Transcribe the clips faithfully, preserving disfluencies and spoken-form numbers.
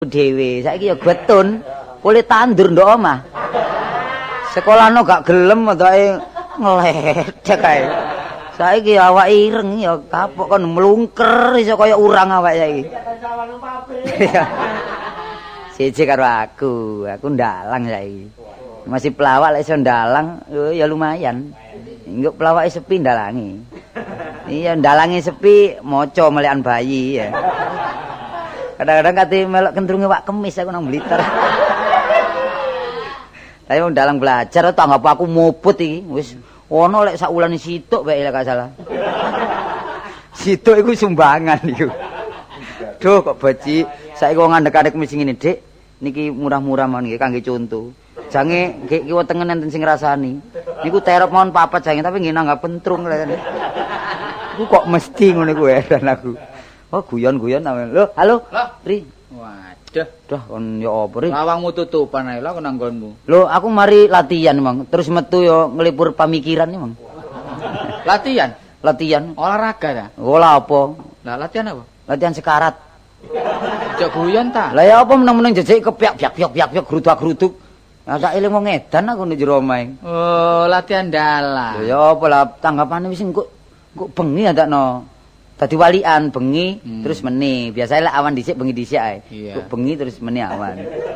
dhewe saiki ya getun kulit tandur ndok omah sekolahno gak gelem motoke ngledek kae saiki awak ireng ya kapok kon mlungker iso kaya urang awak saiki siji karo aku aku ndalang saiki masih pelawak lek iso ndalang ya lumayan engko pelawake sepi ndalangi iya ndalangi sepi maca melekan bayi ya kadang-kadang kate melok kendrunge wak kemis aku nang Blitar. Tapi wong dalang belajar tanggap aku muput iki wis ono lek sak wulan situk bae lek gak salah. Situk iku sumbangan iku. Duh kok baci saiki wong ngandek-andek mesti ngene, Dik. Niki murah-murah mawon nggih kangge conto. Jange nggih kiwa tengen enten sing ngrasani. Niku terop mawon papat jange tapi nggih nanggap pentrung lek. Iku kok mesti ngono iku heran aku. Oh guyon-guyon namanya. Loh, halo. Ri. Waduh, dah kon ya apa Ri? lawangmu tutupan ae lho nang nggonmu. Loh, aku mari latihan, Mang. Terus metu yo ngelipur pamikiran nih, Mang. Latihan? Latihan. Olahraga ta? Olah apa? Lah latihan apa? Latihan sekarat. Jok guyon ta? Lah ya apa meneng-meneng jejek kepiak piak piak piak piak grudak-gruduk. Nah, tak eling wong edan aku nek jero omahe. Oh, latihan dalang. Ya apa lah tanggapane wis engko engko bengi andakno. Dadi walian bengi hmm. terus meni. Biasanya lek awan dhisik bengi dhisik ae. Iya. Bengi terus meni awan.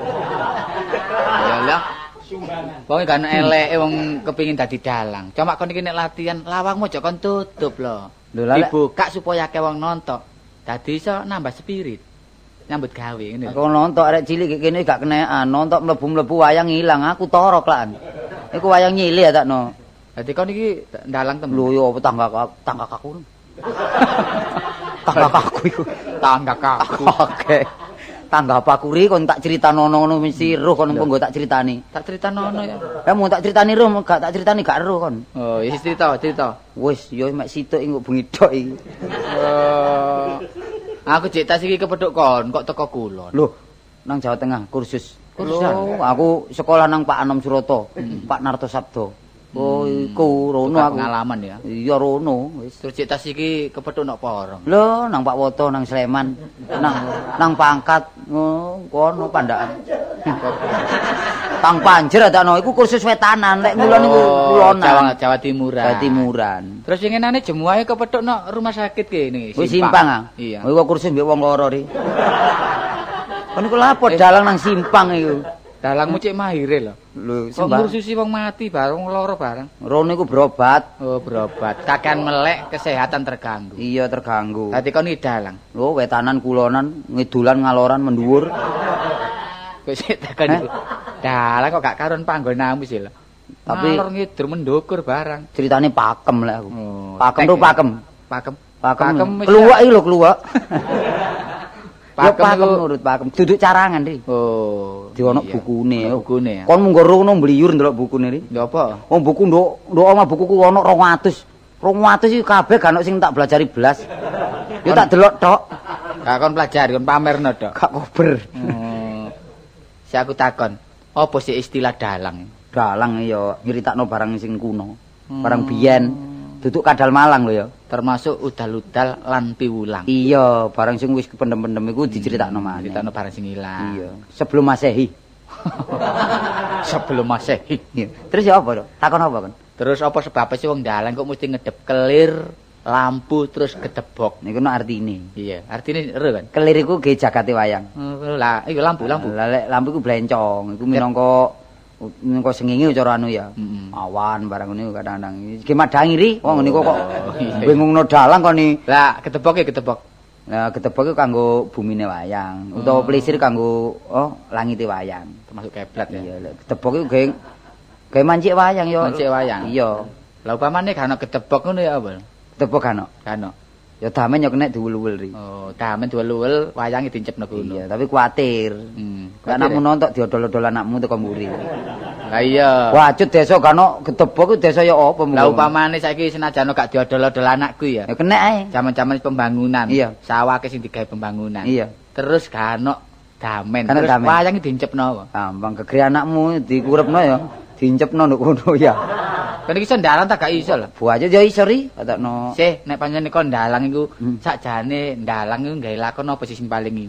Ya lah. Pokoke kan eleke wong kepengin dadi dalang. Cuma kon iki nek latihan lawangmu aja kon tutup lho. Dibuka supaya akeh wong nonton. Dadi iso nambah spirit. Nyambut gawe ngene. Kok nonton arek cilik kene gak kenekan, nonton mlebu-mlebu wayang ilang, aku torok lan. Iku wayang nyilih ya takno. Dadi kon iki dalang temen. Lho yo tangga tangga aku. Tangga kaku iku. Tangga kaku. Oke. Tangga paku ri kon tak critakno ngono mesti roh kon engko tak critani. Tak critakno ya. Eh mau tak critani roh gak tak critani gak roh kon. Oh, ya cerita, cerita. Wis yo mek situk engko bengi tok iki. Oh. Aku cek tas iki kepethuk kon kok teko kulon. Loh, nang Jawa Tengah kursus. Kursusan. Aku sekolah nang Pak Anom Suroto, hmm. Pak Narto Sabdo. Oh, iku rono aku pengalaman ya. Iya rono wis. Terus cek tas iki kepethuk nok porong. Lho, nang Pak Woto nang Sleman. Nang nang Pangkat ngono kono Pandakan. Pang Panjer adakno iku kursus wetanan. Lek ngulon niku kulonan. Jawa Jawa Timuran. Jawa Timuran. Terus winginane jemuahe kepethuk nok rumah sakit kene. Wis Simpang ah. Iya. Iku kursus mbek wong loro ri. Kon iku lapo dalang nang Simpang iku. Dalangmu cek mahire lho. Lho, kok ngursusi wong mati bareng wong loro bareng. Rono iku berobat. Oh, berobat. Kakean melek kesehatan terganggu. Iya, terganggu. Dadi kon iki dalang. Lho, wetanan kulonan, ngidulan ngaloran mendhuwur. Wis tekan iku. Dalang kok gak karon panggonamu sih lho. Tapi ngalor ngidur mendukur barang. Ceritane pakem lek aku. Oh, pakem tuh pakem. Pakem. Pakem. Keluwak iki lho, keluwak. Pakem pakem nurut pakem. Duduk carangan ri. Oh. Di ono bukune. Bukune ya. Kon mung rono mbliyur ndelok bukune ri. Lha apa? Wong buku nduk nduk omah bukuku ono dua ratus. dua ratus iki kabeh gak ono sing tak belajari blas. Yo tak delok tok. Gak kon pelajari, kon pamerno tok. Gak kober. Hmm. Si aku takon, apa sih istilah dalang? Dalang ya nyritakno barang sing kuno. Barang biyen. Duduk kadal Malang lho ya. Termasuk udal-udal lan piwulang. Iya, barang sing wis kependem-pendem iku diceritakno maneh. Diceritakno barang sing ilang. Iya, sebelum Masehi. Sebelum Masehi. Iya. Terus ya apa, Dok? Takon apa, Kon? Terus apa sebabnya sih wong dalang kok mesti ngedep kelir, lampu terus gedebok. Niku no artine. Iya, artine ero kan. Kelir iku ge jagate wayang. Lah, iya lampu, lampu. Lah lek lampu iku blencong, iku minangka Nengko sengenge cara anu ya. Mm-hmm. Awan barang ngene kadang-kadang. Iki madangi ri, wong niku kok bingungno dalang kok ni. Lah, gedebok ya gedebok. Lah gedebok iku kanggo bumine wayang, utawa oh. plesir kanggo oh langite wayang, termasuk keblat ya. Iya, gedebok iku gawe gawe mancik wayang ya. Mancik wayang. Iya. Lah upamane gak ono gedebok ngono ya apa? Gedebok gak ono. Gak ono. Ya damen yo kena diwul-wul ri. Oh, damen diwul-wul wayange dicepno kono. Iya, tapi kuwatir. Hmm. Lah anakmu nonton diodol-odol anakmu teko mburi. Lah iya. Wacut desa gak ono gedebok ku desa ya apa mung. Lah upamane saiki senajan gak diodol-odol anakku ya. Ya kena ae. Zaman-zaman pembangunan. Iya. Sawake sing digawe pembangunan. Iya. Terus gak ono damen. Terus wayange dicepno apa? Gampang gegere anakmu dikurepno ya. Dicepno nduk kono ya. Kan iki iso ndalang tak gak iso lho. Bu aja ya iso ri, katakno. Sih, nek pancen kon ndalang iku hmm. sakjane ndalang iku gawe lakon apa sih sing paling iku?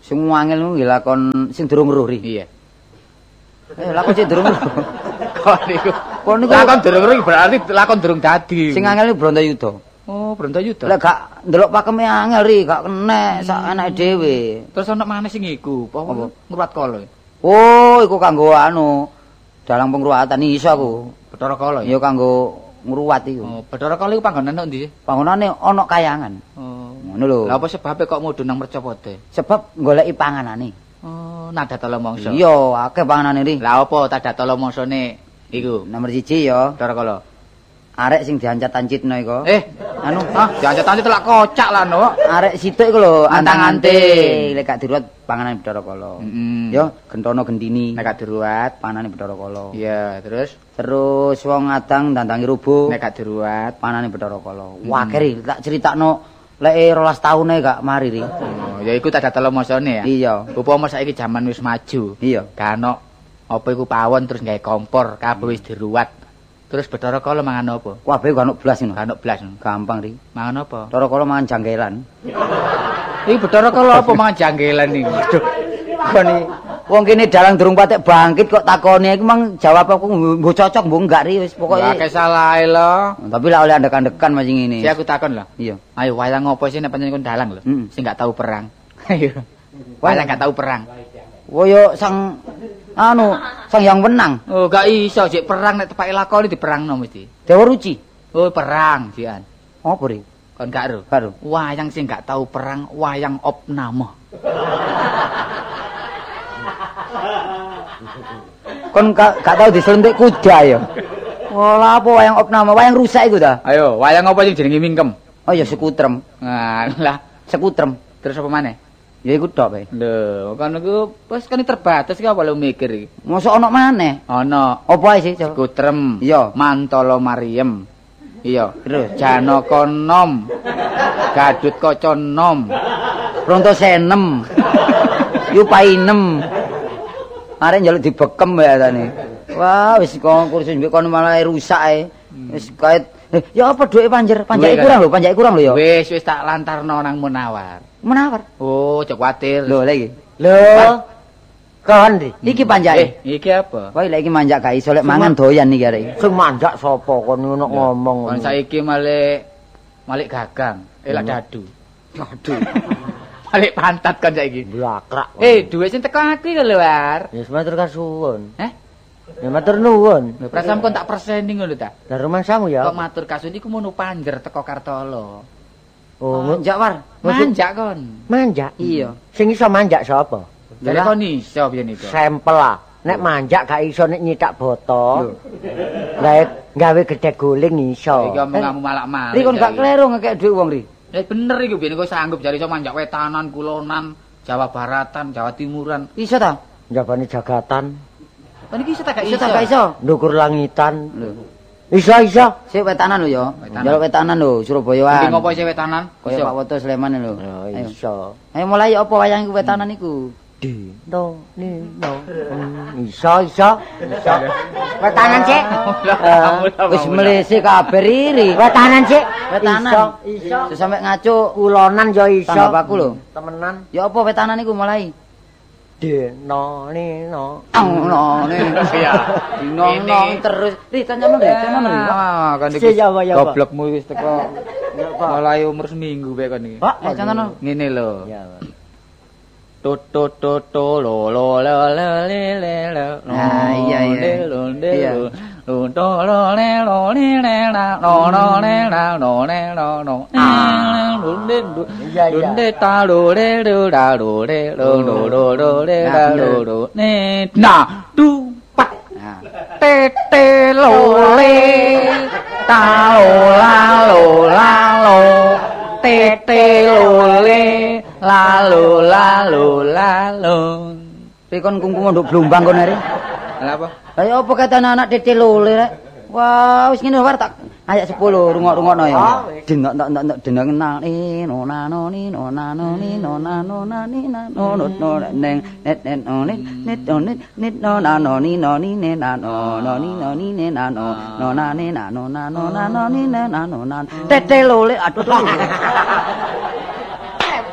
Sing angel ku nggih lakon sing durung weruh ri. Iya. Eh lakon sing durung weruh. Kon niku. Kon niku lakon durung weruh berarti lakon durung dadi. Sing angel ku Brontoyuda. Oh, Brontoyuda. Lah gak ndelok pakeme angel ri, gak kenek sak anake dhewe. Terus ana maneh sing iku, apa ngruwat kala. Oh, iku kanggo anu dalang pengruwatan iso aku. Bathara Kala ya kanggo ngruwat iku. Oh, Bathara Kala iku panggonan nang ndi? Panggonane ana kayangan. Oh, ngono lho. Lah apa sebabe kok mudhun nang Mercapode? Sebab goleki panganane. Oh, Nadatala Mangsa. Iya, akeh panganane ri. Lah apa Nadatala Mangsane iku? Nomor siji ya, Bathara Kala. Arek sing diancet-ancitno iku. Eh, anu, ah, diancet-ancet lak kocak lah no. Arek situk iku lho, antang-anting. Lek gak diruwat panganan Bathara Kala. Heeh. Ya, Gentana Gendini. Nek gak diruwat panane Bathara Kala. Iya, terus terus wong adang dandangi rubuh. Nek gak diruwat panane Bathara Kala. Wah, keri tak critakno lek rolas taune gak mari ri. Oh, ya iku Nadatala Mangsane ya. Iya. Upama saiki jaman wis maju. Iya. Gak ono apa iku pawon terus gawe kompor, kabeh wis diruwat. Terus Bathara Kala mangan apa? Kabeh gak ono blas ngono. Gak ono blas. Gampang ri. Mangan apa? Bathara Kala mangan janggelan. Iki Bathara Kala apa mangan janggelan iki? Aduh. Kon iki wong kene dalang durung patek bangkit kok takoni iku mang jawab aku mbok cocok mbok enggak ri wis pokoke. Ya kesalahe lho. Tapi lah oleh andek-andekan macam ngene. Si aku takon lho. Iya. Ayo wayang apa sih nek pancen kon dalang lho? Mm. Sing gak tahu perang. Ayo. Wayang gak tahu perang. Oh yo sang anu, sang yang menang. Oh, gak iso sik perang nek tepake lakoni diperangno mesti. Dewa Ruci. Oh, perang jian. Apa ri? Kon gak ero? Karo. Wayang sing gak tahu perang, wayang opname. Kon gak, gak tahu diselentik kuda ya. Wala apa wayang opname, wayang rusak iku ta? Ayo, wayang apa sing jenenge mingkem? Oh ya sekutrem. Nah, lah sekutrem. Terus apa maneh? Ya iku tok bae. Lho, kan iku wis kan terbatas iki apa lu mikir iki? Mosok ana maneh? Ana. Apa ae sih, Cok? Kutrem. Iya. Mantala Mariem. Iya. Terus Janaka Nom. Gadut Kaca Nom. Pronto Senem. Yupainem. Arek njaluk dibekem ya tane. Wah, wis kok kursus mbek kono malah rusak ae. Wis kait eh, ya apa duwe panjer? Panjake kurang lho, panjake kurang lho ya. Wis wis tak lantarno nang Munawar. Menawar. Oh, cek kuwatir. Lho lagi. Lho. Kon iki. Iki panjake. Eh, iki apa? Wah, lek iki manjak gak iso lek mangan doyan iki arek. Sing manjak sapa kon ngono ngomong. Kon saiki malik malik gagang, elak dadu. Aduh. Malik pantat kon saiki. Blakrak. Eh, duwe sing teko aku lho, War. Wis matur kasuwun. Heh? Ya matur nuwun. Lho, prasam kon tak perseni ngono ta. Lah rumahmu ya. Kok matur kasun iku mono panjer teko Kartolo. Oh, manjak war. Manjak kon. Manjak. Iya. Sing iso manjak sapa? Jadi kon iso piye niku? Sampel lah. Nek manjak gak iso nek nyitak boto. Lah gawe gedhe guling iso. Iki omonganmu malak-malik. Ri kon gak kleru ngekek dhuwit wong ri. Eh bener iku biyen kok sanggup jare iso manjak wetanan, kulonan, Jawa Baratan, Jawa Timuran. Iso ta? Jabane jagatan. Kon iki iso ta gak Iso iso? ta gak iso? Ndukur langitan. Lho. Iso iso. Sik wetanan lho ya. Wetanan. Njaluk wetanan lho, Surabayaan. Iki ngopo isih wetanan? Kaya Pak Woto Sleman lho. Oh, Ayo. iso. Ayo mulai apa wayang iku wetanan iku? Dino nino. Iso iso. Iso. Wetanan sik. Wis mlese kabeh riri. Wetanan sik. Wetanan. Iso. Iso sampe ngaco Kulonan yo iso. tanggap aku lho. Temenan. Ya apa wetanan iku mulai? Dino nino. Ono ne. Iya. Dinong-nong terus. Ri kancamu ri, kancamu ri. Ah, kan Si, ya, Pak, ya, Pak. goblokmu wis teko mulai umur seminggu bae kon iki. Pak, Eh contohno. Ngene lho. Ya. Tut tut tut to lo lo lo lo le le lo. Ah, iya, iya. Lo le Iya. lo. Lo to lo le lo le le la lo lo le la lo le lo lo. Lo le lo. Iya, Lo iya. le ta lo le lo la lo le lo lo lo lo le la lo lo. Ne na du pa. Nah. Te te lo le. Ta lo la lo la lo. Te te lo le. Lalu lalu lalu. Ri kon kungkum nduk Blombang kon arek. Lah apa? Lah ya apa kata anak tete lole rek. Wah, wis ngene war tak ayat sepuluh rungok-rungokno ya. Ding tok tok tok deneng nani nona noni nona noni nona nona ni na nono nona neng net net noni net noni net nona noni noni ne na noni noni ne na nona ne na nona nona noni ne na nona tete lole aduh.